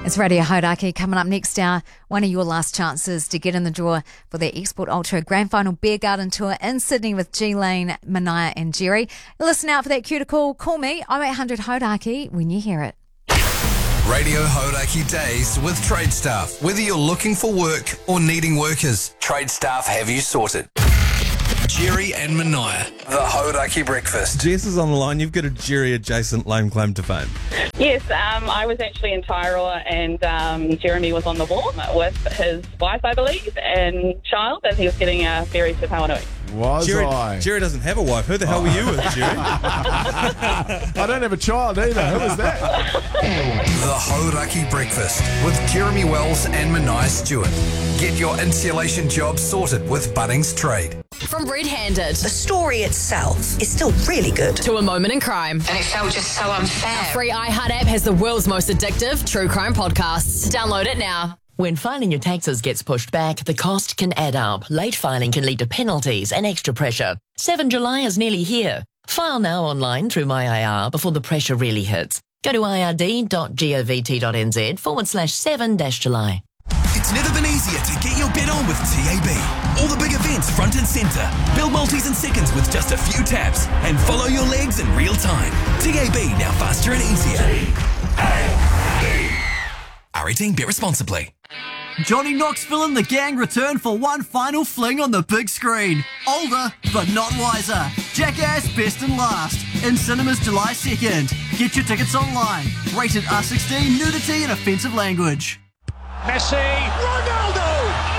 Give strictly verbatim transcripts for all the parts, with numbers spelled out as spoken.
It's Radio Hauraki. Coming up next hour, one of your last chances to get in the draw for the Export Ultra Grand Final Beer Garden Tour in Sydney with G-Lane, Mania and Jerry. Listen out for that cue to call. Call me, oh eight hundred Hauraki, when you hear it. Radio Hauraki Days with Trade Staff. Whether you're looking for work or needing workers, Trade Staff have you sorted. Jerry and Mania, the Hauraki Breakfast. Jess is on the line. You've got a Jerry-adjacent lame claim to fame. Yes, um, I was actually in Tairoa and um, Jeremy was on the wall with his wife, I believe, and child as he was getting a ferry to Tawanui. Was Jerry, I? Jerry doesn't have a wife. Who the hell were you with, Jerry? I don't have a child either. Who was that? The Hauraki Breakfast with Jeremy Wells and Mania Stewart. Get your insulation job sorted with Bunnings Trade. From Red Handed The story itself is still really good. to A Moment in Crime, And it felt just so unfair. our free iHeart app has the world's most addictive true crime podcasts. Download it now. When filing your taxes gets pushed back, the cost can add up. Late filing can lead to penalties and extra pressure. seventh of July is nearly here. File now online through My I R before the pressure really hits. Go to ird.govt.nz forward slash 7 dash July. It's never been easier to get your bet on with T A B. All the big events front and centre. Build multis in seconds with just a few taps and follow your legs in real time. T A B, now faster and easier. R eighteen, bet responsibly. Johnny Knoxville and the gang return for one final fling on the big screen. Older, but not wiser. Jackass Best and Last. In cinemas July second. Get your tickets online. Rated R sixteen, nudity and offensive language. Messi, Ronaldo!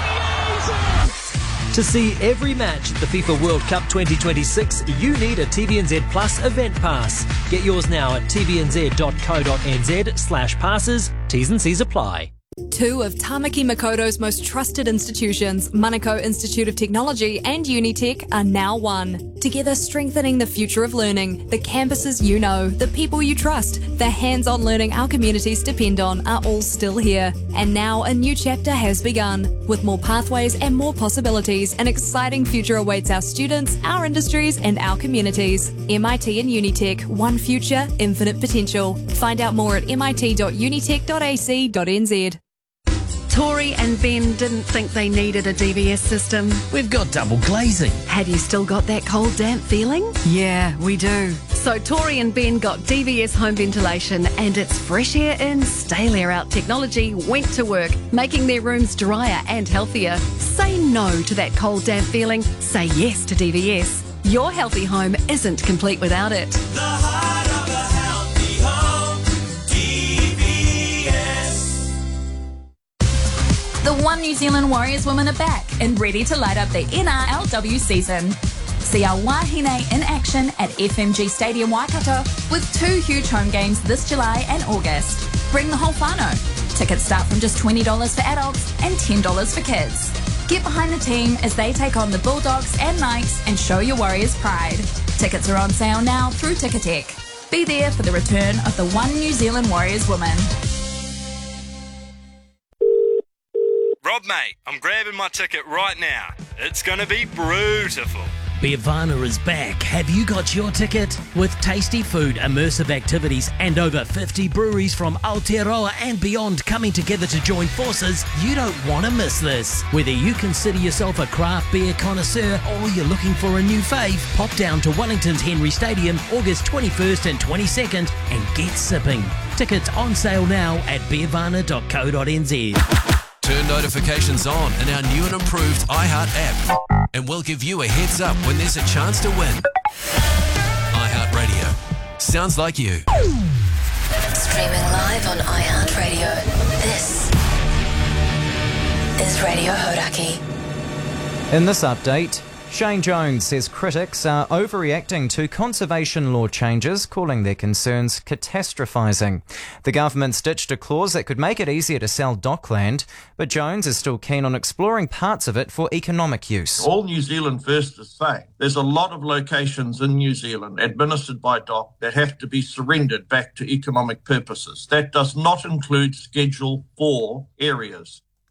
To see every match at the FIFA World Cup twenty twenty-six, you need a T V N Z Plus event pass. Get yours now at tvnz.co.nz slash passes. T's and C's apply. Two of Tamaki Makoto's most trusted institutions, Manukau Institute of Technology and Unitec, are now one. Together strengthening the future of learning, the campuses you know, the people you trust, the hands-on learning our communities depend on are all still here. And now a new chapter has begun. With more pathways and more possibilities, an exciting future awaits our students, our industries and our communities. M I T and Unitec, one future, infinite potential. Find out more at mit dot unitec dot a c dot n z. Tori and Ben didn't think they needed a D V S system. We've got double glazing. Have you still got that cold, damp feeling? Yeah, we do. So Tori and Ben got D V S home ventilation, and its fresh air in, stale air out technology went to work, making their rooms drier and healthier. Say no to that cold, damp feeling. Say yes to D V S. Your healthy home isn't complete without it. The heart of a healthy home, D V S. The One New Zealand Warriors women are back and ready to light up the N R L W season. See our Wahine in action at F M G Stadium Waikato with two huge home games this July and August. Bring the whole whānau. Tickets start from just twenty dollars for adults and ten dollars for kids. Get behind the team as they take on the Bulldogs and Knights and show your Warriors pride. Tickets are on sale now through Ticketek. Be there for the return of the One New Zealand Warriors women. Rob, mate, I'm grabbing my ticket right now. It's going to be beautiful. Beervana is back. Have you got your ticket? With tasty food, immersive activities and over fifty breweries from Aotearoa and beyond coming together to join forces, you don't want to miss this. Whether you consider yourself a craft beer connoisseur or you're looking for a new fave, pop down to Wellington's Henry Stadium August twenty-first and twenty-second and get sipping. Tickets on sale now at beervana dot co dot n z. Turn notifications on in our new and improved iHeart app, and we'll give you a heads up when there's a chance to win. iHeart Radio. Sounds like you. Streaming live on iHeartRadio. This is Radio Hauraki. In this update, Shane Jones says critics are overreacting to conservation law changes, calling their concerns catastrophising. The government's ditched a clause that could make it easier to sell dockland, but Jones is still keen on exploring parts of it for economic use. All New Zealand First is saying there's a lot of locations in New Zealand administered by D O C that have to be surrendered back to economic purposes. That does not include Schedule four areas.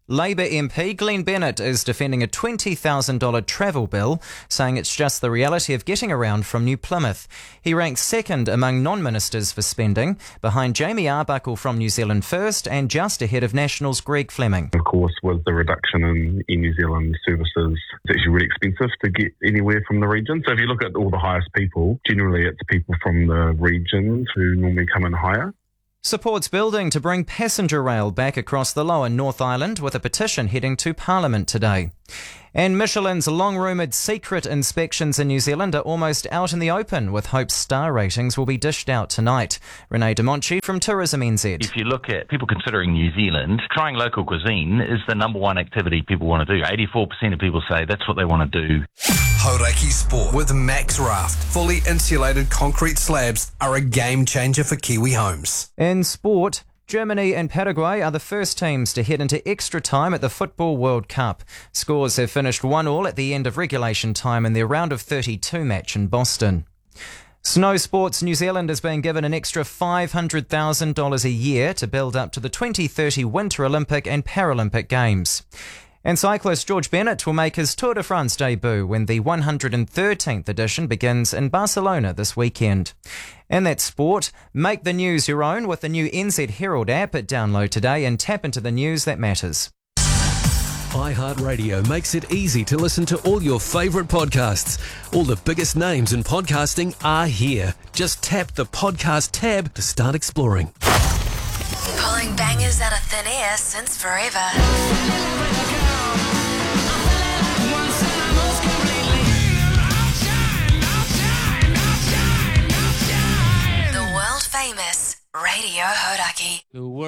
Labour M P Glenn Bennett is defending a twenty thousand dollars travel bill, saying it's just the reality of getting around from New Plymouth. He ranks second among non-ministers for spending, behind Jamie Arbuckle from New Zealand First and just ahead of National's Greg Fleming. Of course, with the reduction in Air New Zealand services, it's actually really expensive to get anywhere from the region. So if you look at all the highest people, generally it's people from the regions who normally come in higher. Supports building to bring passenger rail back across the lower North Island with a petition heading to Parliament today. And Michelin's long-rumoured secret inspections in New Zealand are almost out in the open, with hopes star ratings will be dished out tonight. Renee DeMonchi from Tourism N Z. If you look at people considering New Zealand, trying local cuisine is the number one activity people want to do. eighty-four percent of people say that's what they want to do. Hauraki Sport with Max Raft. Fully insulated concrete slabs are a game changer for Kiwi homes. In sport, Germany and Paraguay are the first teams to head into extra time at the Football World Cup. Scores have finished one all at the end of regulation time in their round of thirty-two match in Boston. Snow Sports New Zealand has been given an extra five hundred thousand dollars a year to build up to the twenty thirty Winter Olympic and Paralympic Games. And cyclist George Bennett will make his Tour de France debut when the one hundred thirteenth edition begins in Barcelona this weekend. And that's sport. Make the news your own with the new N Z Herald app. Download today and tap into the news that matters. iHeartRadio makes it easy to listen to all your favourite podcasts. All the biggest names in podcasting are here. Just tap the podcast tab to start exploring. Pulling bangers out of thin air since forever. The world famous Radio Hauraki.